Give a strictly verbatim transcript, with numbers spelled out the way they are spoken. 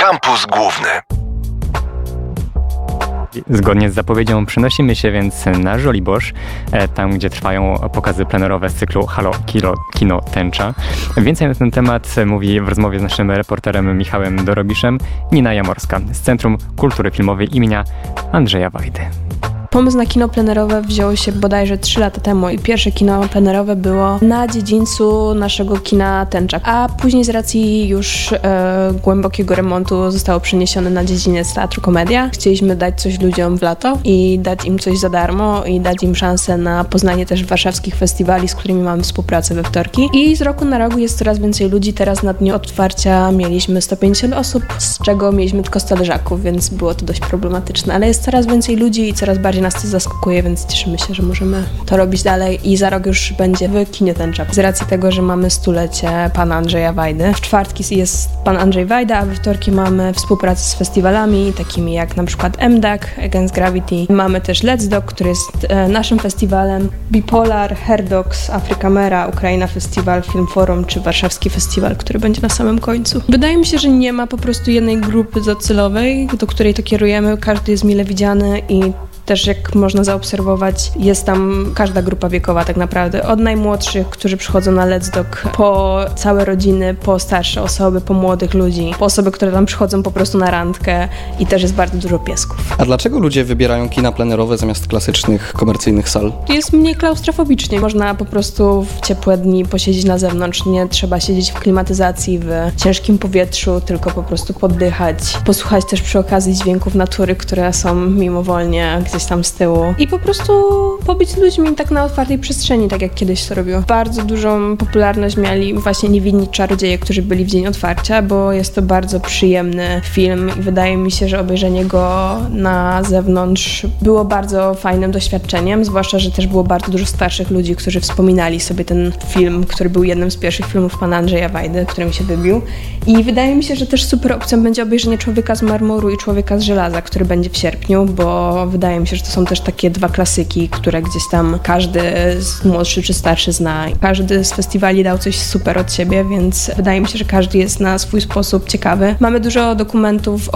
Kampus Główny. Zgodnie z zapowiedzią przenosimy się więc na Żoliborz, tam gdzie trwają pokazy plenerowe z cyklu Halo Kino, Kino Tęcza. Więcej na ten temat mówi w rozmowie z naszym reporterem Michałem Dorobiszem Nina Jamorska z Centrum Kultury Filmowej imienia Andrzeja Wajdy. Pomysł na kino plenerowe wziął się bodajże trzy lata temu i pierwsze kino plenerowe było na dziedzińcu naszego kina Tęcza, a później z racji już e, głębokiego remontu zostało przeniesione na dziedziniec Teatru Komedia. Chcieliśmy dać coś ludziom w lato i dać im coś za darmo i dać im szansę na poznanie też warszawskich festiwali, z którymi mamy współpracę we wtorki. I z roku na rok jest coraz więcej ludzi. Teraz na dniu otwarcia mieliśmy sto pięćdziesiąt osób, z czego mieliśmy tylko sto leżaków, więc było to dość problematyczne, ale jest coraz więcej ludzi i coraz bardziej nas to zaskakuje, więc cieszymy się, że możemy to robić dalej i za rok już będzie w kinie Tęcza. Z racji tego, że mamy stulecie pana Andrzeja Wajdy. W czwartki jest pan Andrzej Wajda, a we wtorki mamy współpracę z festiwalami, takimi jak na przykład M D A C, Against Gravity. Mamy też Let's Dog, który jest e, naszym festiwalem, Bipolar, Herdox, Afrykamera, Ukraina Festiwal, Film Forum czy Warszawski Festiwal, który będzie na samym końcu. Wydaje mi się, że nie ma po prostu jednej grupy docelowej, do której to kierujemy. Każdy jest mile widziany i też jak można zaobserwować, jest tam każda grupa wiekowa tak naprawdę. Od najmłodszych, którzy przychodzą na Let's Dog, po całe rodziny, po starsze osoby, po młodych ludzi, po osoby, które tam przychodzą po prostu na randkę i też jest bardzo dużo piesków. A dlaczego ludzie wybierają kina plenerowe zamiast klasycznych, komercyjnych sal? Jest mniej klaustrofobicznie. Można po prostu w ciepłe dni posiedzieć na zewnątrz. Nie trzeba siedzieć w klimatyzacji, w ciężkim powietrzu, tylko po prostu poddychać. Posłuchać też przy okazji dźwięków natury, które są mimowolnie gdzieś tam z tyłu i po prostu pobyć z ludźmi tak na otwartej przestrzeni, tak jak kiedyś to robiło. Bardzo dużą popularność mieli właśnie Niewinni Czarodzieje, którzy byli w dzień otwarcia, bo jest to bardzo przyjemny film i wydaje mi się, że obejrzenie go na zewnątrz było bardzo fajnym doświadczeniem, zwłaszcza, że też było bardzo dużo starszych ludzi, którzy wspominali sobie ten film, który był jednym z pierwszych filmów pana Andrzeja Wajdy, który mi się wybił. I wydaje mi się, że też super opcją będzie obejrzenie Człowieka z marmuru i Człowieka z żelaza, który będzie w sierpniu, bo wydaje mi się, że to są też takie dwa klasyki, które gdzieś tam każdy młodszy czy starszy zna. Każdy z festiwali dał coś super od siebie, więc wydaje mi się, że każdy jest na swój sposób ciekawy. Mamy dużo dokumentów